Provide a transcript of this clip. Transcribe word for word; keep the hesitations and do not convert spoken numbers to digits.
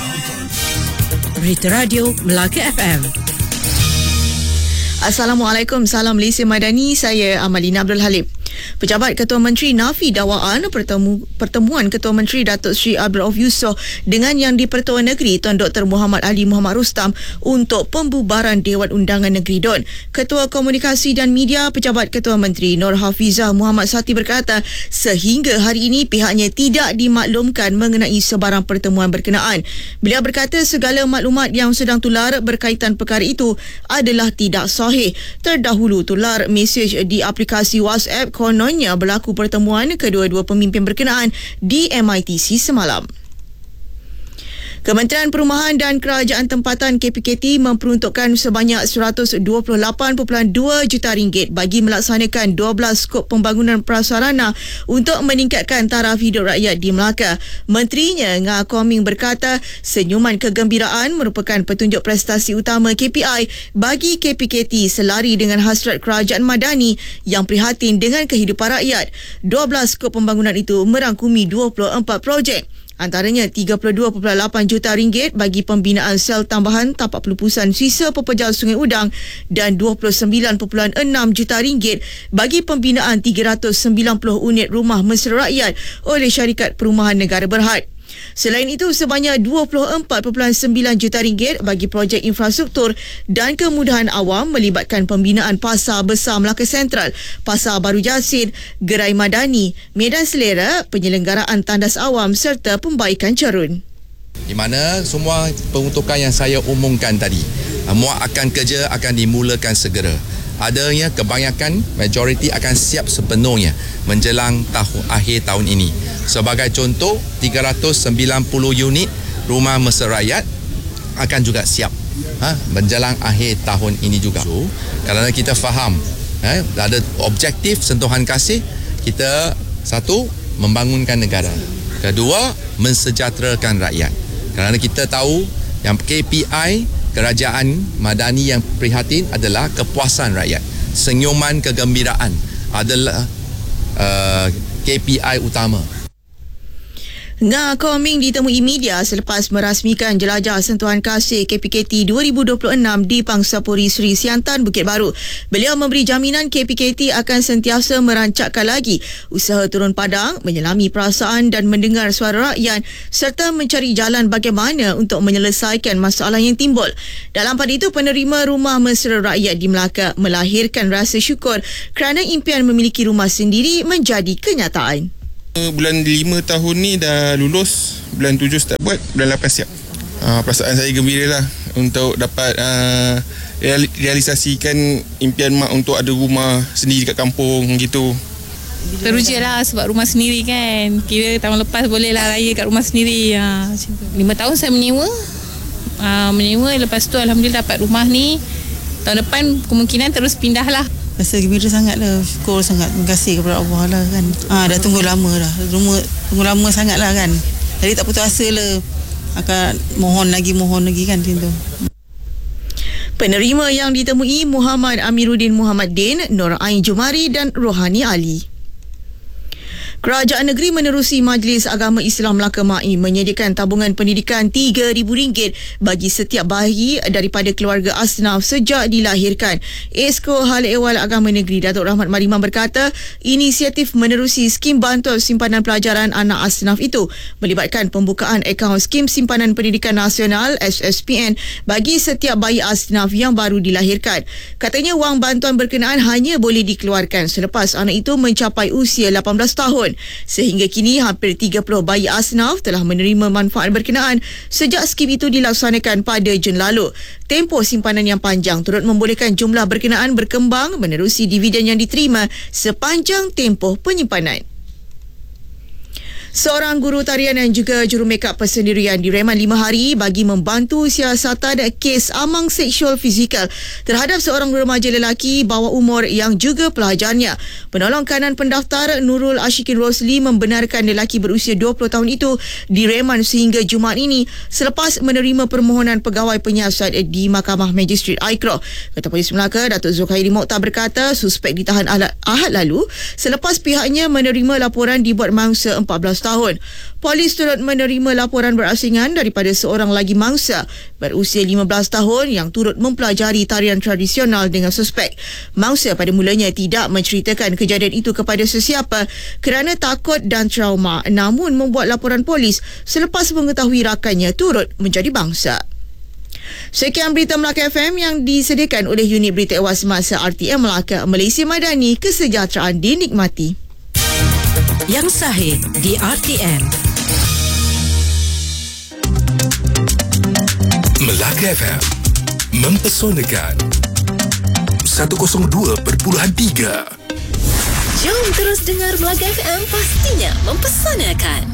Berita Radio Melaka F M. Assalamualaikum, salam Malaysia Madani, saya Amalina Abdul Halim. Pejabat Ketua Menteri nafi dakwaan pertemu, pertemuan Ketua Menteri Datuk Seri Abdul Rauf Yusof dengan Yang di-Pertua Negeri Tuan Doktor Muhammad Ali Muhammad Rustam untuk pembubaran Dewan Undangan Negeri D U N. Ketua Komunikasi dan Media Pejabat Ketua Menteri Nur Hafizah Muhammad Sati berkata sehingga hari ini pihaknya tidak dimaklumkan mengenai sebarang pertemuan berkenaan. Beliau berkata segala maklumat yang sedang tular berkaitan perkara itu adalah tidak sahih. Terdahulu tular mesej di aplikasi WhatsApp kononnya berlaku pertemuan kedua-dua pemimpin berkenaan di M I T C semalam. Kementerian Perumahan dan Kerajaan Tempatan K P K T memperuntukkan sebanyak seratus dua puluh lapan perpuluhan dua juta ringgit bagi melaksanakan dua belas skop pembangunan prasarana untuk meningkatkan taraf hidup rakyat di Melaka. Menterinya Ngah Koming berkata senyuman kegembiraan merupakan petunjuk prestasi utama K P I bagi K P K T selari dengan hasrat kerajaan madani yang prihatin dengan kehidupan rakyat. dua belas skop pembangunan itu merangkumi dua puluh empat projek. Antaranya tiga puluh dua perpuluhan lapan juta ringgit bagi pembinaan sel tambahan tapak pelupusan sisa pepejal Sungai Udang dan dua puluh sembilan perpuluhan enam juta ringgit bagi pembinaan tiga ratus sembilan puluh unit rumah mesra rakyat oleh Syarikat Perumahan Negara Berhad. Selain itu, sebanyak dua puluh empat perpuluhan sembilan juta ringgit bagi projek infrastruktur dan kemudahan awam melibatkan pembinaan Pasar Besar Melaka Sentral, Pasar Baru Jasin, Gerai Madani, Medan Selera, penyelenggaraan tandas awam serta pembaikan cerun. Di mana semua peruntukan yang saya umumkan tadi, muat akan kerja akan dimulakan segera. Adanya kebanyakan majoriti akan siap sepenuhnya menjelang tahun akhir tahun ini. Sebagai contoh, tiga ratus sembilan puluh unit rumah mesra rakyat akan juga siap ha, menjelang akhir tahun ini juga. So, kerana kita faham ha, ada objektif sentuhan kasih, kita satu membangunkan negara, kedua mensejahterakan rakyat. Kerana kita tahu yang K P I kerajaan madani yang prihatin adalah kepuasan rakyat. Senyuman kegembiraan adalah uh, K P I utama. Ngah Koming ditemui media selepas merasmikan jelajah sentuhan kasih K P K T dua ribu dua puluh enam di Pangsapuri Seri Siantan, Bukit Baru. Beliau memberi jaminan K P K T akan sentiasa merancakkan lagi usaha turun padang, menyelami perasaan dan mendengar suara rakyat serta mencari jalan bagaimana untuk menyelesaikan masalah yang timbul. Dalam pada itu, penerima rumah mesra rakyat di Melaka melahirkan rasa syukur kerana impian memiliki rumah sendiri menjadi kenyataan. Bulan lima tahun ni dah lulus, bulan tujuh start buat, bulan lapan siap. Uh, perasaan saya gembira lah untuk dapat uh, realisasikan impian mak untuk ada rumah sendiri kat kampung gitu. Teruja lah sebab rumah sendiri kan. Kira tahun lepas boleh lah raya kat rumah sendiri. Uh, lima tahun saya menyewa. Uh, menyewa, lepas tu Alhamdulillah dapat rumah ni. Tahun depan kemungkinan terus pindah lah. Rasa gembira sangat lah, syukur sangat, terima kasih kepada Allah lah kan. Ha, dah tunggu lama dah, rumah tunggu lama sangat lah kan. Jadi tak putus asa lah, akan mohon lagi, mohon lagi kan macam tu. Penerima yang ditemui Muhammad Amiruddin Muhammad Din, Nur Ain Jumari dan Rohani Ali. Kerajaan negeri menerusi Majlis Agama Islam Melaka M A I menyediakan tabungan pendidikan tiga ribu ringgit bagi setiap bayi daripada keluarga asnaf sejak dilahirkan. Esko Hal Ehwal Agama Negeri Datuk Rahmat Mariman berkata, inisiatif menerusi skim bantuan simpanan pelajaran anak asnaf itu melibatkan pembukaan akaun skim simpanan pendidikan nasional S S P N bagi setiap bayi asnaf yang baru dilahirkan. Katanya wang bantuan berkenaan hanya boleh dikeluarkan selepas anak itu mencapai usia lapan belas tahun. Sehingga kini hampir tiga puluh bayi asnaf telah menerima manfaat berkenaan sejak skim itu dilaksanakan pada Jun lalu. Tempoh simpanan yang panjang turut membolehkan jumlah berkenaan berkembang menerusi dividen yang diterima sepanjang tempoh penyimpanan. Seorang guru tarian dan juga juru make-up persendirian direman lima hari bagi membantu siasatan kes amang seksual fizikal terhadap seorang remaja lelaki bawah umur yang juga pelajarnya. Penolong kanan pendaftar Nurul Ashikin Rosli membenarkan lelaki berusia dua puluh tahun itu direman sehingga Jumaat ini selepas menerima permohonan pegawai penyiasat di Mahkamah Magistrat Aikro. Ketua Polis Melaka, Datuk Zulkhairi Mokhtar berkata suspek ditahan Ahad lalu selepas pihaknya menerima laporan dibuat mangsa empat belas tahun. Polis turut menerima laporan berasingan daripada seorang lagi mangsa berusia lima belas tahun yang turut mempelajari tarian tradisional dengan suspek. Mangsa pada mulanya tidak menceritakan kejadian itu kepada sesiapa kerana takut dan trauma, namun membuat laporan polis selepas mengetahui rakannya turut menjadi bangsa. Sekian berita Melaka F M yang disediakan oleh unit berita ewas semasa R T M Melaka, Malaysia Madani, kesejahteraan dinikmati. Yang sahih di R T M. Melaka F M mempesonakan seratus dua perpuluhan tiga. Jom terus dengar Melaka F M, pastinya mempesonakan.